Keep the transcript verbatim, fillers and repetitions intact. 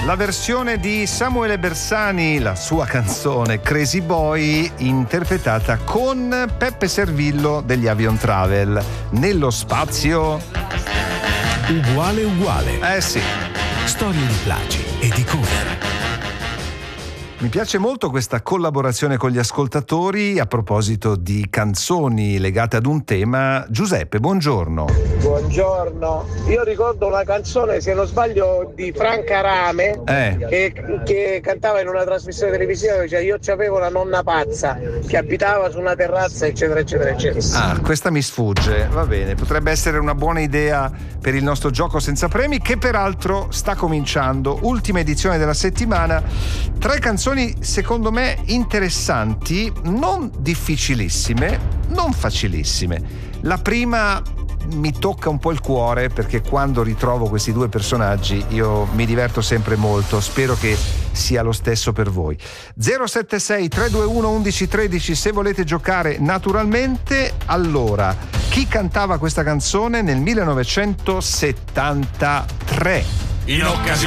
La versione di Samuele Bersani, la sua canzone Crazy Boy, interpretata con Peppe Servillo degli Avion Travel. Nello spazio uguale uguale. Eh sì. Storie di plagi e di cover. Mi piace molto questa collaborazione con gli ascoltatori a proposito di canzoni legate ad un tema. Giuseppe, buongiorno. Buongiorno. Io ricordo una canzone, se non sbaglio, di Franca Rame, Eh. che, che cantava in una trasmissione televisiva, diceva io c'avevo la nonna pazza che abitava su una terrazza, eccetera, eccetera, eccetera. Ah, questa mi sfugge. Va bene, potrebbe essere una buona idea per il nostro gioco senza premi, che peraltro sta cominciando. Ultima edizione della settimana. Tre canzoni secondo me interessanti, non difficilissime, non facilissime. La prima mi tocca un po' il cuore, perché quando ritrovo questi due personaggi io mi diverto sempre molto. Spero che sia lo stesso per voi. zero sette sei tre due uno uno uno uno tre se volete giocare naturalmente. Allora, chi cantava questa canzone nel millenovecentosettantatré? In occasione